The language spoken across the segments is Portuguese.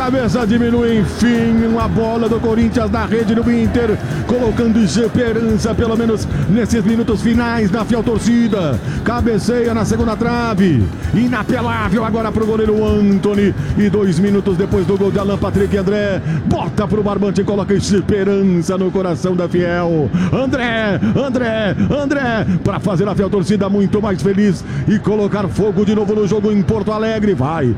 cabeça diminui, enfim, uma bola do Corinthians na rede do Inter, colocando esperança, pelo menos nesses minutos finais, na fiel torcida. Cabeceia na segunda trave, inapelável agora pro goleiro Antony, e 2 minutos depois do gol de Alan Patrick, André bota pro barbante e coloca esperança no coração da fiel. André, para fazer a fiel torcida muito mais feliz e colocar fogo de novo no jogo em Porto Alegre. Vai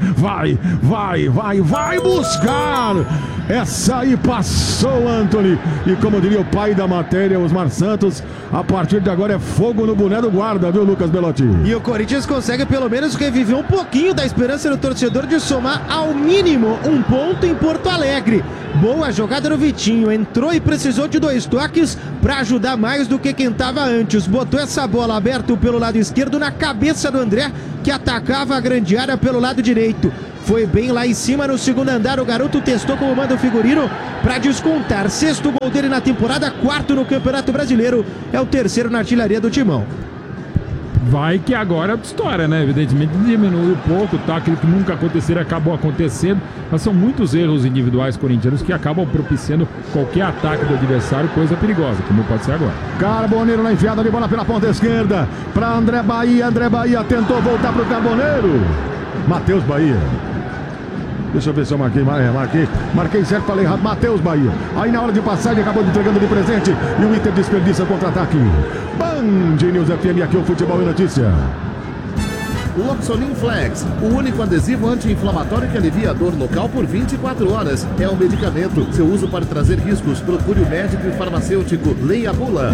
buscar. Essa aí passou, Antony. E como diria o pai da matéria, Osmar Santos, a partir de agora é fogo no boné do guarda, viu, Lucas Belotti? E o Corinthians consegue pelo menos reviver um pouquinho da esperança do torcedor de somar ao mínimo um ponto em Porto Alegre. Boa jogada do Vitinho, entrou e precisou de 2 toques para ajudar mais do que quem estava antes. Botou essa bola aberta pelo lado esquerdo na cabeça do André, que atacava a grande área pelo lado direito. Foi bem lá em cima no segundo andar, o garoto testou como manda o figurino para descontar. 6º gol dele na temporada, 4º no Campeonato Brasileiro, é o 3º na artilharia do Timão. Vai que agora é outra história, né? Evidentemente diminuiu um pouco, tá? Aquilo que nunca aconteceria acabou acontecendo, mas são muitos erros individuais corintianos que acabam propiciando qualquer ataque do adversário, coisa perigosa, como pode ser agora. Carboneiro na enfiada de bola pela ponta esquerda para André Bahia tentou voltar pro Carboneiro. Matheus Bahia. Deixa eu ver se eu marquei certo, falei errado. Matheus Bahia. Aí na hora de passagem acabou entregando de presente e o Inter desperdiça contra-ataque. Band News FM, aqui o Futebol e Notícia. Loxonin Flex, o único adesivo anti-inflamatório que alivia a dor local por 24 horas. É um medicamento. Seu uso pode trazer riscos. Procure o médico e farmacêutico. Leia a bula.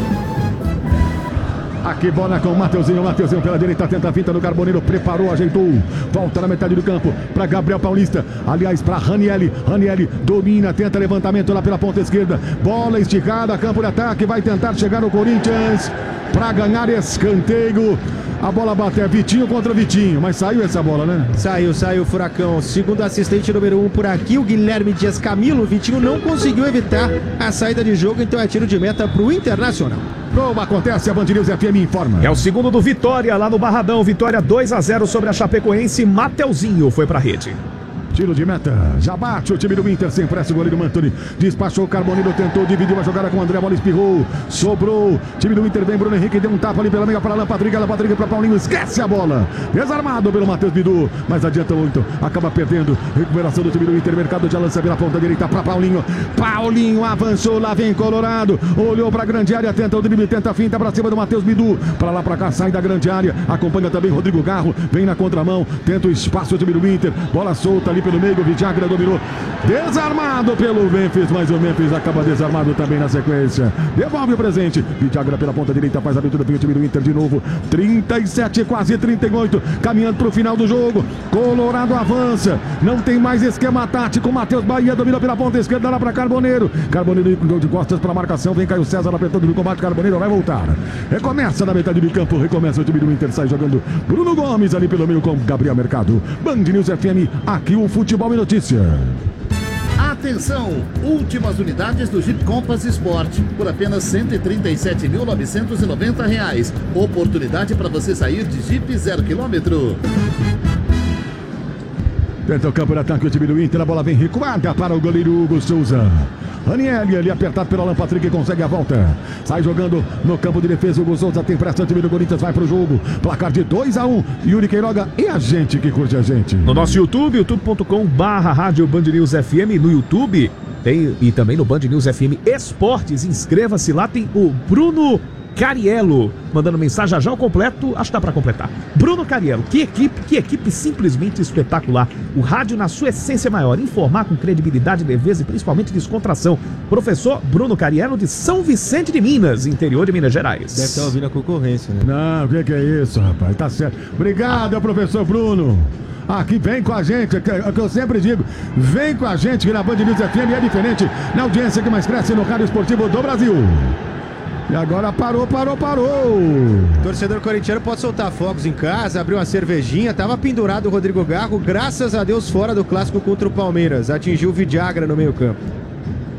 Aqui bola com o Mateuzinho pela direita, tenta a finta do Carboneiro, preparou, ajeitou, volta na metade do campo para Gabriel Paulista, aliás para Ranieri domina, tenta levantamento lá pela ponta esquerda, bola esticada, campo de ataque, vai tentar chegar no Corinthians para ganhar escanteio. A bola bateu, Vitinho contra Vitinho, mas saiu essa bola, né? Saiu o Furacão. Segundo assistente número 1 por aqui, o Guilherme Dias Camilo. O Vitinho não conseguiu evitar a saída de jogo, então é tiro de meta pro Internacional. Como acontece, a Band News FM informa. É o segundo do Vitória, lá no Barradão. Vitória 2-0 sobre a Chapecoense. Mateuzinho foi pra rede. Tiro de meta, já bate o time do Inter, sem pressa, o goleiro Antony despachou o Carboneiro, tentou dividir uma jogada com o André, a bola espirrou, sobrou, time do Inter vem, Bruno Henrique deu um tapa ali pela meia para Alan Patrick para Paulinho, esquece a bola, desarmado pelo Matheus Bidu, mas adianta muito, acaba perdendo, recuperação do time do Inter, mercado de lança pela ponta direita para Paulinho avançou, lá vem Colorado, olhou para a grande área, tenta o drible, tenta a finta para cima do Matheus Bidu, para lá para cá, sai da grande área, acompanha também Rodrigo Garro, vem na contramão, tenta o espaço do time do Inter, bola solta ali pelo meio, o Vidagra dominou, desarmado pelo Memphis, mas o Memphis acaba desarmado também na sequência, devolve o presente, Vidagra pela ponta direita, faz a abertura do time do Inter de novo, 37, quase 38, caminhando para o final do jogo, Colorado avança, não tem mais esquema tático, Matheus Bahia dominou pela ponta esquerda lá para Carboneiro de costas para a marcação, vem Caio César apertando no combate, Carboneiro vai voltar, recomeça na metade do campo, recomeça o time do Inter, sai jogando Bruno Gomes ali pelo meio com Gabriel Mercado, Band News FM, aqui o Futebol e Notícia. Atenção! Últimas unidades do Jeep Compass Sport por apenas R$ 137.990. Oportunidade para você sair de Jeep 0 km. Tenta o campo de ataque o time do Inter, a bola vem recuada para o goleiro Hugo Souza. Ranieri ali apertado pelo Alan Patrick, consegue a volta. Sai jogando no campo de defesa. O Hugo Souza tem pressa, o time do Corinthians vai pro jogo. Placar de 2-1. Yuri Queiroga e a gente que curte a gente. No nosso YouTube, youtube.com/Rádio Band News FM. No YouTube tem, e também no Band News FM Esportes. Inscreva-se lá, tem o Bruno Cariello mandando mensagem já o completo, acho que dá pra completar. Bruno Cariello, que equipe simplesmente espetacular. O rádio na sua essência maior, informar com credibilidade, leveza e principalmente descontração. Professor Bruno Cariello de São Vicente de Minas, interior de Minas Gerais. Deve estar ouvindo a concorrência, né? Não, o que é isso, rapaz? Tá certo. Obrigado, professor Bruno. Aqui vem com a gente, é o que eu sempre digo, vem com a gente que na Band News FM é diferente, na audiência que mais cresce no rádio esportivo do Brasil. E agora parou. Torcedor corintiano pode soltar fogos em casa, abrir uma cervejinha. Tava pendurado o Rodrigo Garro, graças a Deus fora do clássico contra o Palmeiras. Atingiu o Vidagra no meio campo.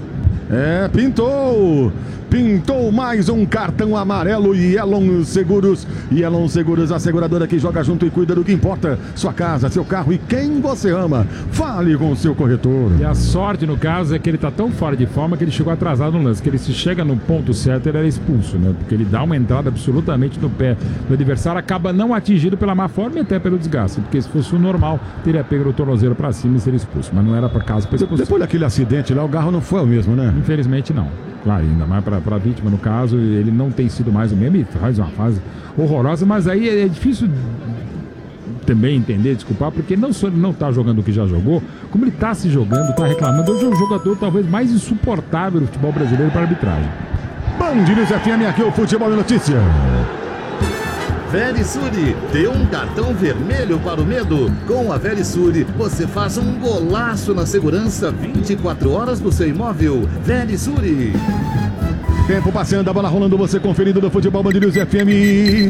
Pintou mais um cartão amarelo e Elon Seguros. E Elon Seguros, a seguradora que joga junto e cuida do que importa. Sua casa, seu carro e quem você ama. Fale com o seu corretor. E a sorte, no caso, é que ele tá tão fora de forma que ele chegou atrasado no lance. Que ele se chega no ponto certo, ele era expulso, né? Porque ele dá uma entrada absolutamente no pé do adversário, acaba não atingido pela má forma e até pelo desgaste. Porque se fosse o normal, teria pego o tornozelo pra cima e seria expulso. Mas não era pra caso pra expulsão. Depois daquele acidente lá, o Garro não foi o mesmo, né? Infelizmente não. Claro, ainda mais para a vítima, no caso, ele não tem sido mais o mesmo e faz uma fase horrorosa, mas aí é difícil também entender, desculpar, porque não só ele não está jogando o que já jogou, como ele está se jogando, está reclamando. Hoje é o jogador talvez mais insuportável do futebol brasileiro para a arbitragem. Band News FM, aqui é o Futebol e Notícia. Verisure, dê um cartão vermelho para o medo. Com a Verisure, você faz um golaço na segurança 24 horas do seu imóvel. Verisure. Tempo passando, a bola rolando, você conferido do Futebol Band News FM.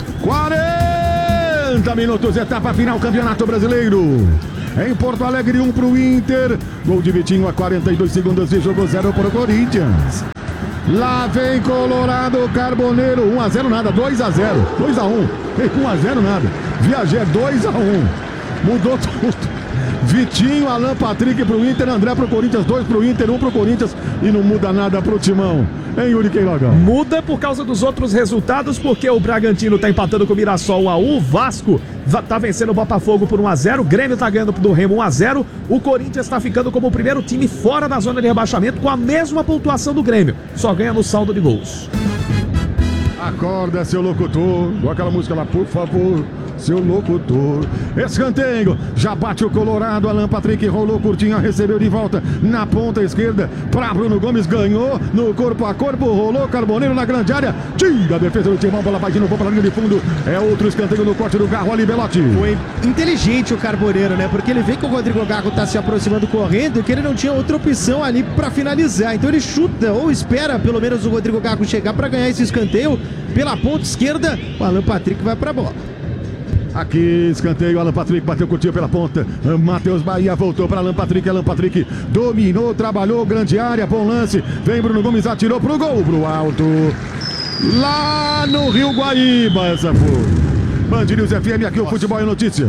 40 minutos, etapa final, Campeonato Brasileiro. Em Porto Alegre, 1 pro Inter. Gol de Vitinho a 42 segundos e jogou 0 pro Corinthians. Lá vem Colorado Carboneiro, 1-0 nada, 2-0, 2-1, 1-0 nada, Viajé 2-1, mudou tudo. Vitinho, Alan Patrick pro Inter, André pro Corinthians, 2 pro Inter, 1 pro Corinthians e não muda nada pro Timão. Hein, Yuri Queiroga? Muda por causa dos outros resultados, porque o Bragantino tá empatando com o Mirassol 1-1, o Vasco tá vencendo o Botafogo por 1-0, o Grêmio tá ganhando do Remo 1-0, o Corinthians tá ficando como o primeiro time fora da zona de rebaixamento com a mesma pontuação do Grêmio, só ganha no saldo de gols. Acorda, seu locutor, com aquela música lá, por favor, seu locutor. Escanteio, já bate o Colorado, Alan Patrick rolou curtinho, recebeu de volta na ponta esquerda para Bruno Gomes, ganhou no corpo a corpo, rolou Carboneiro na grande área, tira a defesa do Timão, bola vai de novo para a linha de fundo, é outro escanteio no corte do Garro ali, Belotti. Foi inteligente o Carboneiro, né? Porque ele vê que o Rodrigo Garro tá se aproximando correndo e que ele não tinha outra opção ali para finalizar, então ele chuta ou espera pelo menos o Rodrigo Garro chegar para ganhar esse escanteio pela ponta esquerda, o Alan Patrick vai para a bola. Aqui, escanteio, Alan Patrick bateu, curtiu pela ponta, Matheus Bahia voltou para Alan Patrick dominou, trabalhou, grande área, bom lance, vem Bruno Gomes, atirou pro gol, pro alto, lá no Rio Guaíba, essa foi. Band News FM, aqui o Futebol e Notícia.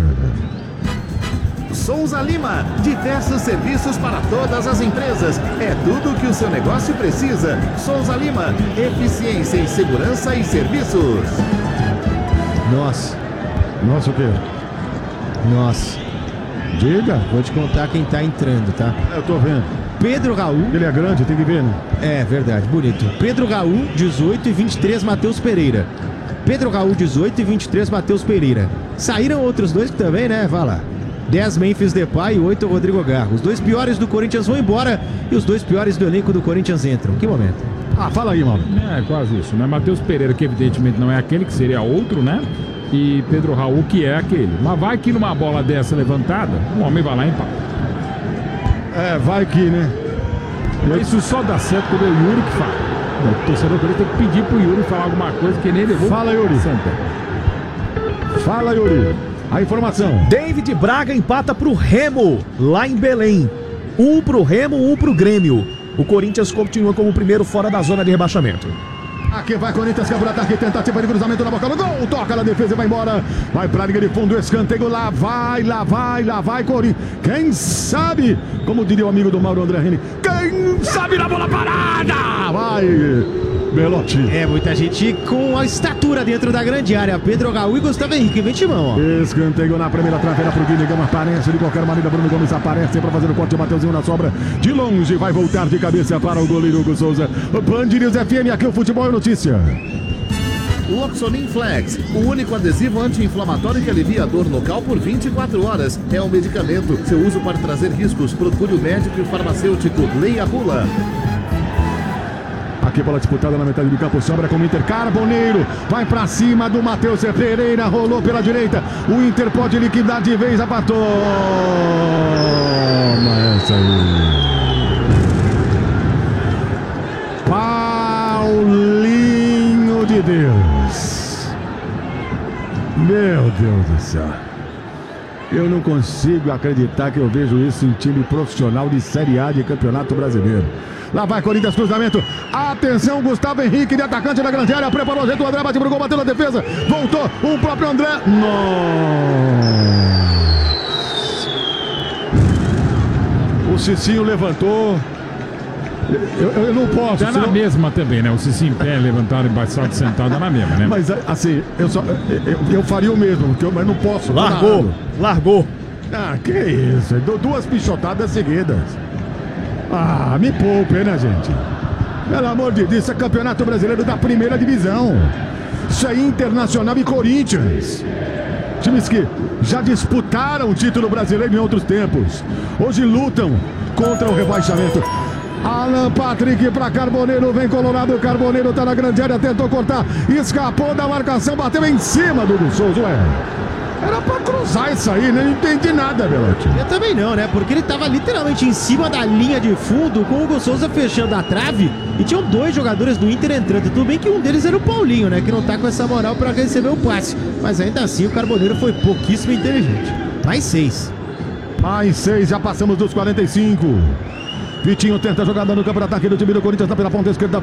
Souza Lima, diversos serviços para todas as empresas. É tudo que o seu negócio precisa. Souza Lima, eficiência em segurança e serviços. Nossa, Nossa, o quê? nossa. Diga. Vou te contar quem tá entrando, tá? Eu tô vendo. Pedro Raul. Ele é grande, tem que ver, né? É verdade, bonito. Pedro Raul, 18 e 23, Matheus Pereira. Pedro Raul, 18 e 23, Matheus Pereira. Saíram outros dois que também, né? Vai lá. 10 Memphis Depay e 8 Rodrigo Garro. Os dois piores do Corinthians vão embora e os dois piores do elenco do Corinthians entram. Que momento. Ah, fala aí, Mauro. É, quase isso, né? Matheus Pereira, que evidentemente não é aquele, que seria outro, né? E Pedro Raul, que é aquele. Mas vai que numa bola dessa levantada, o homem vai lá e empata. É, vai que, né? Isso só dá certo quando é o Yuri que fala. O torcedor tem que pedir pro Yuri falar alguma coisa que nem levou. Fala, Yuri. Fala, Yuri. A informação. David Braga empata pro Remo, lá em Belém. 1 pro Remo, 1 pro Grêmio. O Corinthians continua como o primeiro fora da zona de rebaixamento. Aqui vai Corinthians, que é por ataque, tentativa de cruzamento na boca do gol, toca na defesa e vai embora. Vai pra linha de fundo, escanteio, lá vai Corinthians. Quem sabe, como diria o amigo do Mauro André Reni, quem sabe na bola parada, vai Belotti. É, muita gente com a estatura dentro da grande área. Pedro Raul e Gustavo Henrique, vem Timão, ó. Escanteio na primeira traveira pro Guilherme, aparece de qualquer maneira, Bruno Gomes aparece para fazer o corte, o Mateuzinho na sobra, de longe, vai voltar de cabeça para o goleiro Hugo Souza. Band News FM, aqui o Futebol é Notícia. Loxonin Flex, o único adesivo anti-inflamatório que alivia a dor local por 24 horas. É um medicamento, seu uso pode trazer riscos, procure o médico e o farmacêutico, leia a bula. Aqui bola disputada na metade do campo, sobra com o Inter, Carboneiro, vai pra cima do Matheus Pereira, rolou pela direita, o Inter pode liquidar de vez, apatou, essa aí. Paulinho de Deus, meu Deus do céu. Eu não consigo acreditar que eu vejo isso em time profissional de Série A de Campeonato Brasileiro. Lá vai Corinthians, cruzamento. Atenção, Gustavo Henrique, de atacante da grande área. Preparou o jeito, o André bate pro gol, bateu na defesa. Voltou o próprio André. Nossa. O Cicinho levantou. Eu não posso. Tá na mesma também, né? O Cicinho em pé, levantado, embaixado, sentado, é na mesma, né? Mas assim, eu faria o mesmo, mas não posso. Largou. Ah, que isso? Duas pichotadas seguidas. Ah, me poupe, né, gente? Pelo amor de Deus, isso é Campeonato Brasileiro da primeira divisão. Isso é Internacional e Corinthians. Times que já disputaram o título brasileiro em outros tempos. Hoje lutam contra o rebaixamento. Alan Patrick para Carboneiro, vem Colorado, Carboneiro tá na grande área, tentou cortar, escapou da marcação, bateu em cima do Souza, Era pra cruzar isso aí, né? Não entendi nada, Belotti. Eu também não, né? Porque ele tava literalmente em cima da linha de fundo, com o Hugo Souza fechando a trave, e tinham dois jogadores do Inter entrando. Tudo bem que um deles era o Paulinho, né? Que não tá com essa moral pra receber o passe. Mas ainda assim, o Carboneiro foi pouquíssimo inteligente. Mais 6. Mais 6, já passamos dos 45. Vitinho tenta a jogada no campo de ataque do time do Corinthians, tá pela ponta esquerda.